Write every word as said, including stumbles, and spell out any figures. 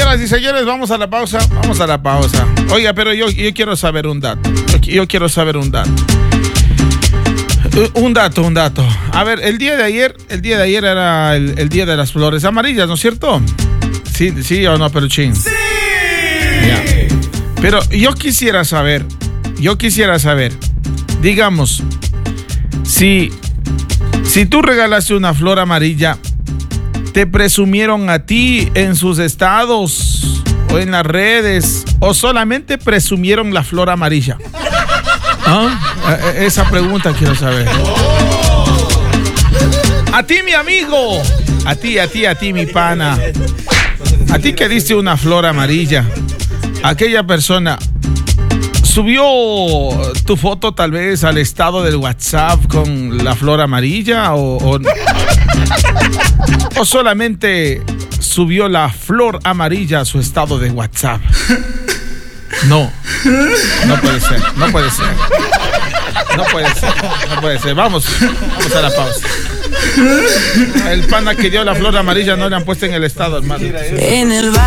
Señoras y señores, vamos a la pausa. Vamos a la pausa. Oiga, pero yo, yo quiero saber un dato. Yo, yo quiero saber un dato. Un dato, un dato. A ver, el día de ayer, el día de ayer era el, el día de las flores amarillas, ¿no es cierto? Sí, sí o no, Peluchín. ¡Sí! Ya. Pero yo quisiera saber, yo quisiera saber, digamos, si, si tú regalaste una flor amarilla, ¿te presumieron a ti en sus estados o en las redes o solamente presumieron la flor amarilla? ¿Ah? Esa pregunta quiero saber. A ti, mi amigo. A ti, a ti, a ti, mi pana. A ti que diste una flor amarilla. Aquella persona subió tu foto tal vez al estado del WhatsApp con la flor amarilla o, o, o solamente subió la flor amarilla a su estado de WhatsApp. No, no puede ser, no puede ser. No puede ser, no puede ser. Vamos, vamos a la pausa. El pana que dio la flor amarilla no le han puesto en el estado, hermano. En el